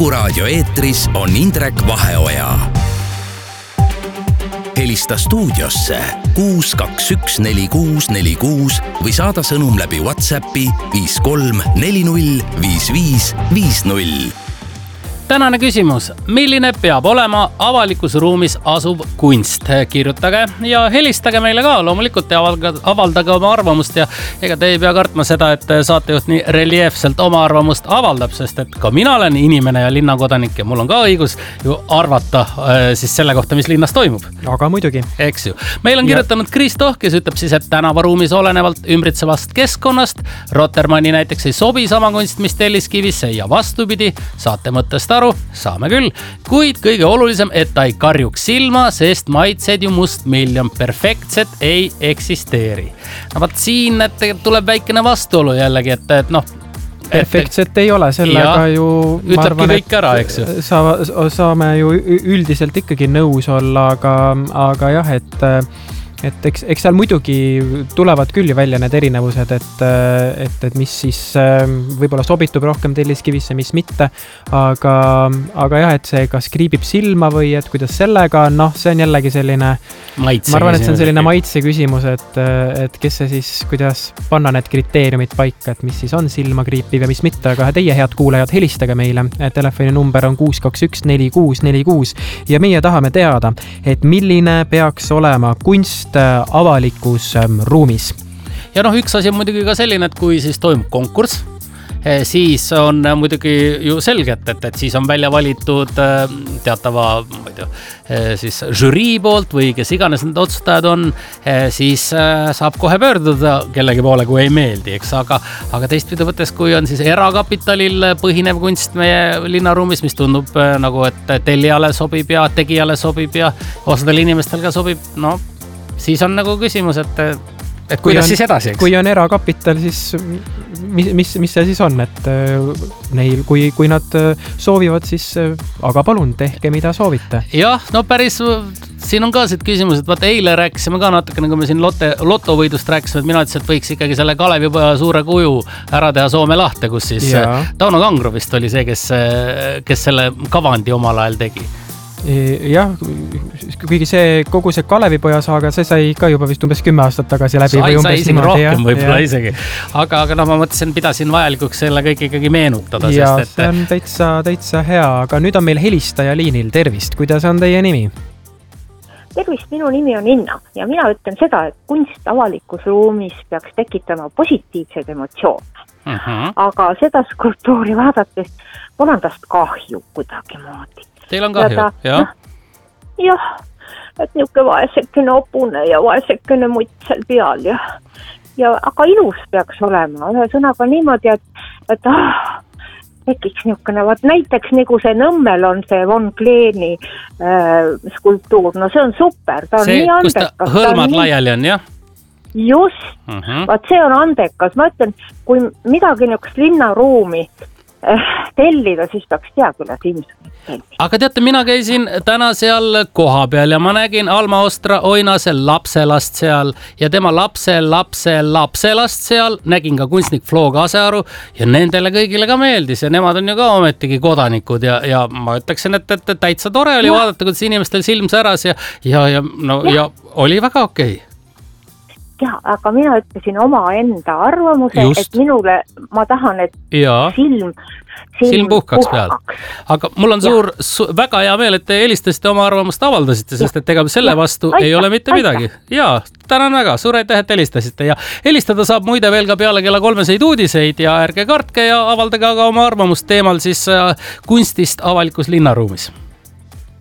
Kuku raadio eetris on Indrek Vaheoja. Helista stuudiosse 6214646 või saada sõnum läbi WhatsAppi 53405550. Tänane küsimus. Milline peab olema avalikus ruumis asuv kunst? Kirjutage ja helistage meile ka. Loomulikult avaldage oma arvamust ja ega te ei pea kartma seda, et saatejuht nii reljeefselt oma arvamust avaldab, sest et ka mina olen inimene ja linnakodanik ja mul on ka õigus ju arvata siis selle kohta, mis linnas toimub. Aga muidugi. Eks ju. Meil on kirjutanud Kristo, kes ütleb siis, et tänavaruumis olenevalt ümbritsevast keskkonnast Rotermanni näiteks ei sobi sama kunst, mis Telliskivisse ja vastupidi, saate mõttest aru, saame küll, kuid kõige olulisem, et ta ei karjuks silma, sest maitsed ju mustmiljon perfektset ei eksisteeri. No vaat siin tuleb väikene vastuolu jällegi, et noh, perfektset ei ole, sellega ju ütlebki kõik ära, eks ju. Saame ju üldiselt ikkagi nõus olla, aga jah, et eks seal muidugi tulevad küll ju välja need erinevused, et mis siis võib-olla sobitub rohkem Telliskivisse, mis mitte, aga jah, et see kas kriibib silma või et kuidas sellega, noh, see on jällegi selline maitse, ma arvan, et see on selline maitse küsimus, et kes see siis, kuidas panna need kriteeriumid paika, et mis siis on silma kriipiv ja mis mitte, aga teie head kuulajad, helistage meile, telefoni number on 6214646 ja meie tahame teada, et milline peaks olema kunst avalikus ruumis. Ja noh, üks asi on muidugi ka selline, et kui siis toimub konkurss, siis on muidugi ju selgelt, et siis on välja valitud teatava, ma ei tea, siis žürii poolt või kes iganes need otsustajad on, siis saab kohe pöörduda kellegi poole, kui ei meeldi, eks, aga teistpidi võttes, kui on siis erakapitalil põhinev kunst meie linnaruumis, mis tundub nagu, et tellijale sobib ja tegijale sobib ja osadel inimestel ka sobib, no siis on nagu küsimus, et kuidas siis edasi, eks? Kui on erakapital, siis mis see siis on, et neil, kui nad soovivad, siis aga palun, tehke mida soovite. Jah, no päris, siin on ka see küsimus, et vaata eile rääkisime ka natukene, kui me siin lotovõidust rääkisime, et mina ütlesin, et võiks ikkagi selle Kalevipoja suure kuju ära teha Soome lahte, kus siis Tauno Kangro vist oli see, kes selle kavandi omal ajal tegi. Jah, kuigi kogu see Kalevipoja saaga, see sai ka juba vist umbes 10 aastat tagasi läbi. Sai isegi rohkem võib-olla isegi. Aga no ma mõtlesin, pidasin vajalikuks selle kõik ikkagi meenutada. Ja see on täitsa hea, aga nüüd on meil helistaja liinil. Tervist, kuidas on teie nimi? Tervist, minu nimi on Inna ja mina ütlen seda, et kunst avalikus ruumis peaks tekitama positiivseid emotsioone. Aga seda skulptuuri vaadates on tast kahju kuidagi moodi. Teil on kahju, jah? Jah, et niuke vaesekene opune ja vaesekene mutt seal peal aga ilus peaks olema. Ühe sõnaga niimoodi, et tekiks niukene, näiteks nagu see Nõmmel on see Von Kleeni skulptuur, no see on super, ta on see, nii andekas. See, kus ta hõlmad laiali on, jah? Just, see on andekas. Ma ütlen, kui midagi niukest linnaruumi tellida, siis peaks teadulas ilmselt tellida. Aga teate, mina käisin täna seal koha peal ja ma nägin Alma Ostra Oinase lapselast seal ja tema lapselast seal, nägin ka kunstnik Flo Kasearu ja nendele kõigile ka meeldis ja nemad on ju ka ometigi kodanikud ja ma ütleksin, et täitsa tore oli vaadata, kuidas inimestel silm säras ja oli väga okei. Ja, aga mina ütlesin oma enda arvamuse, et minule, ma tahan, et silm puhkaks peal. Aga mul on väga hea meel, et te helistasite oma arvamust avaldasite, sest et ega selle vastu ei ole mitte midagi. Ja, tänan väga, suur aitäh, et helistasite ja helistada saab muide veel ka peale kella 3 uudiseid ja ärge kartke ja avaldage aga oma arvamust teemal siis kunstist avalikus linnaruumis.